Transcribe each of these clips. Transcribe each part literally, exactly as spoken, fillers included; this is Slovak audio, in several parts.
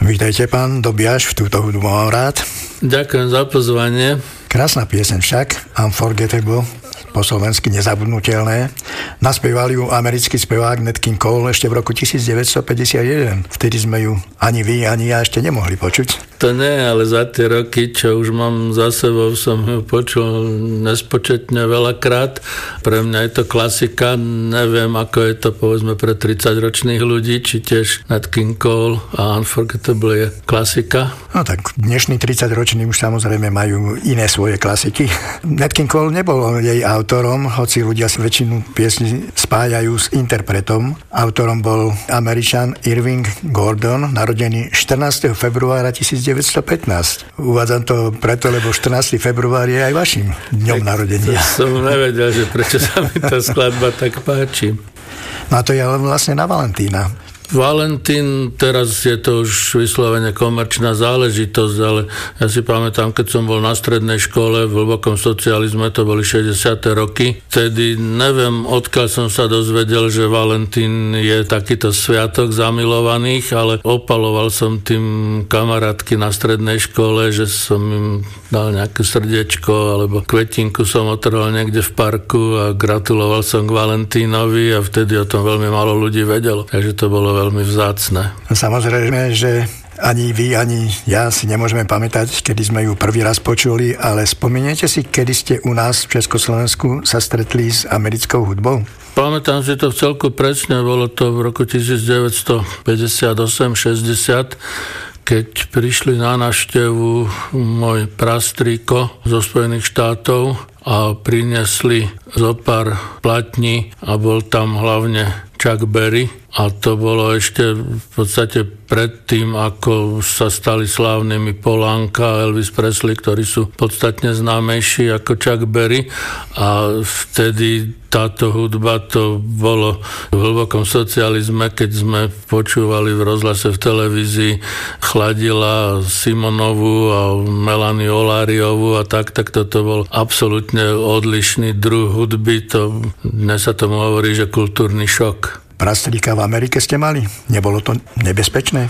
Vítajte, pán Dobiaš, v túto hudbu mám rád. Ďakujem za pozvanie. Krásna pieseň však, Unforgettable, po slovensky nezabudnutelné. Naspieval ju americký spevák Nat King Cole ešte v roku devätnásťstopäťdesiatjeden. Vtedy sme ju ani vy, ani ja ešte nemohli počuť. To nie, ale za tie roky, čo už mám za sebou, som ju počul nespočetne veľakrát. Pre mňa je to klasika. Neviem, ako je to povedzme pre tridsaťročných ľudí, či tiež Nat King Cole a Unforgettable je klasika. No tak dnešní tridsaťroční už samozrejme majú iné svoje klasiky. Nat King Cole nebol jej autorom, hoci ľudia si väčšinu piesní spájajú s interpretom. Autorom bol Američan Irving Gordon, narodený štrnásteho februára devätnásťstopätnásť. Uvádzam to preto, lebo štrnásteho február je aj vašim dňom narodenia. Som nevedel, že prečo sa mi tá skladba tak páči. No a to je ale vlastne na Valentína. Valentín, teraz je to už vyslovene komerčná záležitosť, ale ja si pamätám, keď som bol na strednej škole v hlbokom socializme, to boli šesťdesiate roky, tedy neviem, odkiaľ som sa dozvedel, že Valentín je takýto sviatok zamilovaných, ale opaloval som tým kamarátky na strednej škole, že som im dal nejaké srdiečko alebo kvetinku som otrhol niekde v parku a gratuloval som k Valentínovi a vtedy o tom veľmi málo ľudí vedelo, takže to bolo veľmi vzácne. Samozrejme, že ani vy, ani ja si nemôžeme pamätať, kedy sme ju prvý raz počuli, ale spomeniete si, kedy ste u nás v Československu sa stretli s americkou hudbou? Pamätám si to v celku presne, bolo to v roku devätnásťstopäťdesiatosem šesťdesiat, keď prišli na návštevu môj prastrýko zo Spojených štátov a priniesli zo pár platní a bol tam hlavne Chuck Berry a to bolo ešte v podstate predtým, ako sa stali slávnymi Paul Anka a Elvis Presley, ktorí sú podstatne známejší ako Chuck Berry a vtedy táto hudba to bolo v hlbokom socializme, keď sme počúvali v rozhlase v televízii Chladila, Simonovu a Melanie Oláriovu a tak, tak toto bol absolútne odlišný druh hudby, to dnes sa tomu hovorí, že kultúrny šok. Prastrýka v Amerike ste mali? Nebolo to nebezpečné?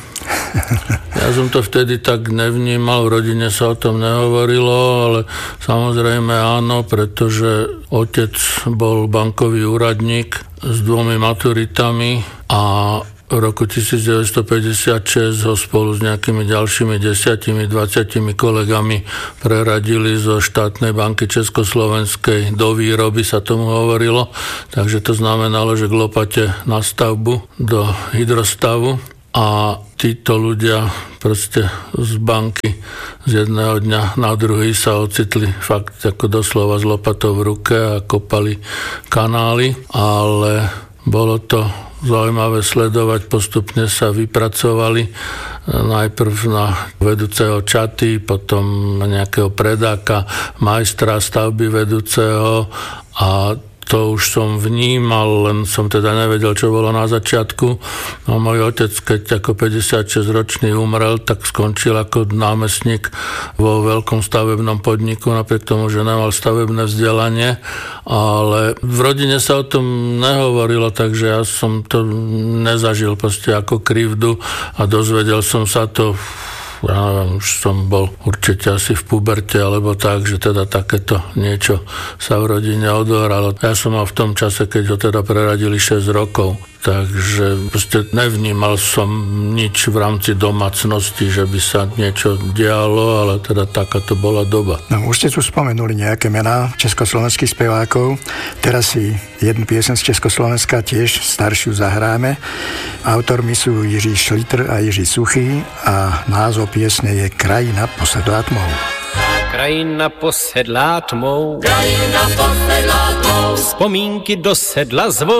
Ja som to vtedy tak nevnímal, v rodine sa o tom nehovorilo, ale samozrejme áno, pretože otec bol bankový úradník s dvomi maturitami a v roku devätnásťstopäťdesiatšesť ho spolu s nejakými ďalšími desiatimi, dvaciatimi kolegami preradili zo štátnej banky Československej do výroby, sa tomu hovorilo. Takže to znamenalo, že k lopate na stavbu do hydrostavu a títo ľudia proste z banky z jedného dňa na druhý sa ocitli fakt ako doslova s lopatou v ruke a kopali kanály, ale bolo to zaujímavé sledovať, postupne sa vypracovali najprv na vedúceho čaty, potom na nejakého predáka, majstra stavby vedúceho a to už som vnímal, len som teda nevedel, čo bolo na začiatku. No môj otec, keď ako päťdesiatšesťročný umrel, tak skončil ako námestník vo veľkom stavebnom podniku, napriek tomu, že nemal stavebné vzdelanie, ale v rodine sa o tom nehovorilo, takže ja som to nezažil proste ako krivdu a dozvedel som sa to, ja neviem, už som bol určite asi v puberte alebo tak, že teda takéto niečo sa v rodine odohralo. Ja som mal v tom čase, keď ho teda preradili šesť rokov, takže proste nevnímal som nič v rámci domácnosti, že by sa niečo dialo, ale teda taká to bola doba. No, už ste tu spomenuli nejaké mená československých spevákov. Teraz si jednu piesen z Československa tiež staršiu zahráme. Autormi sú Jiří Šlitr a Jiří Suchý a názov piesne je Krajina posedlá tmou. Krajina posedlá tmou, Krajina posedlá tmou, vzpomínky do sedla zvou.